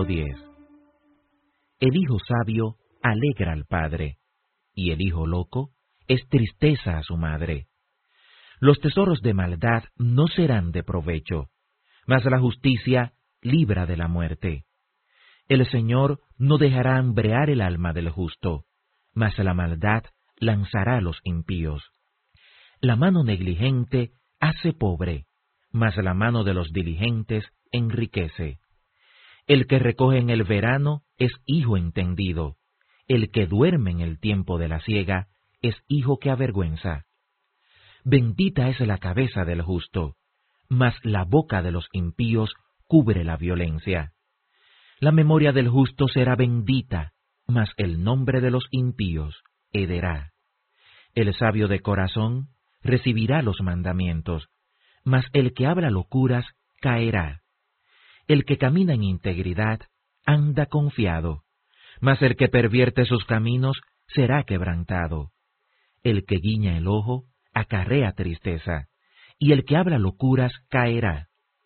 Capítulo 10. El hijo sabio alegra al padre, y el hijo loco es tristeza a su madre. Los tesoros de maldad no serán de provecho, mas la justicia libra de la muerte. El Señor no dejará hambrear el alma del justo, mas la maldad lanzará a los impíos. La mano negligente hace pobre, mas la mano de los diligentes enriquece. El que recoge en el verano es hijo entendido, el que duerme en el tiempo de la siega es hijo que avergüenza. Bendita es la cabeza del justo, mas la boca de los impíos cubre la violencia. La memoria del justo será bendita, mas el nombre de los impíos hederá. El sabio de corazón recibirá los mandamientos, mas el que habla locuras caerá. El que camina en integridad anda confiado, mas el que pervierte sus caminos será quebrantado. El que guiña el ojo acarrea tristeza, y el que habla locuras caerá.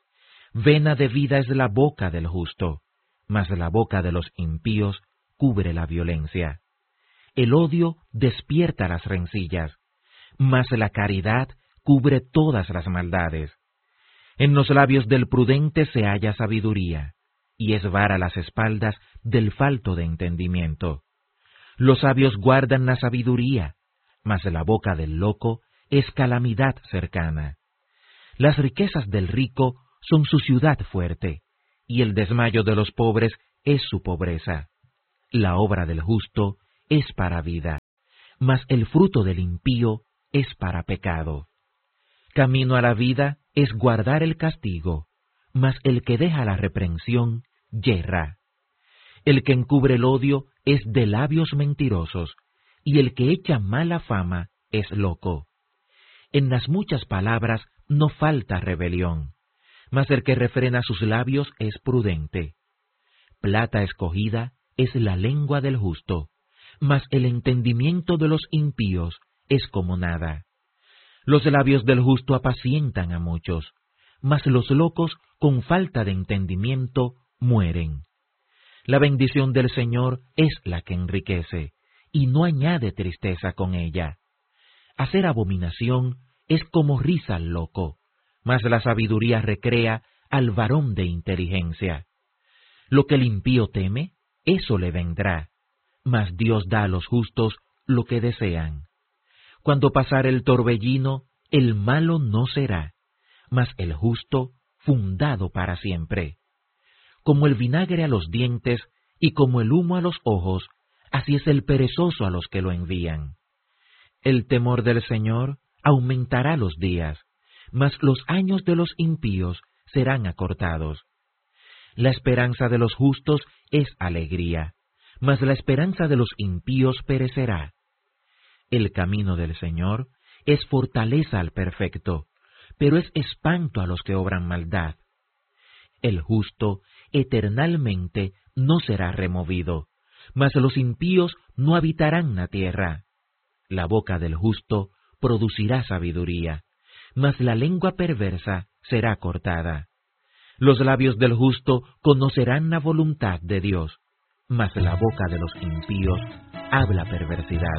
Vena de vida es la boca del justo, mas la boca de los impíos cubre la violencia. El odio despierta las rencillas, mas la caridad cubre todas las maldades. En los labios del prudente se halla sabiduría, y es vara las espaldas del falto de entendimiento. Los sabios guardan la sabiduría, mas la boca del loco es calamidad cercana. Las riquezas del rico son su ciudad fuerte, y el desmayo de los pobres es su pobreza. La obra del justo es para vida, mas el fruto del impío es para pecado. Camino a la vida es guardar el castigo, mas el que deja la reprensión yerra. El que encubre el odio es de labios mentirosos, y el que echa mala fama es loco. En las muchas palabras no falta rebelión, mas el que refrena sus labios es prudente. Plata escogida es la lengua del justo, mas el entendimiento de los impíos es como nada. Los labios del justo apacientan a muchos, mas los locos con falta de entendimiento mueren. La bendición del Señor es la que enriquece, y no añade tristeza con ella. Hacer abominación es como risa al loco, mas la sabiduría recrea al varón de inteligencia. Lo que el impío teme, eso le vendrá, mas Dios da a los justos lo que desean. Cuando pasare el torbellino, el malo no será, mas el justo fundado para siempre. Como el vinagre a los dientes y como el humo a los ojos, así es el perezoso a los que lo envían. El temor del Señor aumentará los días, mas los años de los impíos serán acortados. La esperanza de los justos es alegría, mas la esperanza de los impíos perecerá. El camino del Señor es fortaleza al perfecto, pero es espanto a los que obran maldad. El justo eternalmente no será removido, mas los impíos no habitarán la tierra. La boca del justo producirá sabiduría, mas la lengua perversa será cortada. Los labios del justo conocerán la voluntad de Dios, mas la boca de los impíos habla perversidad.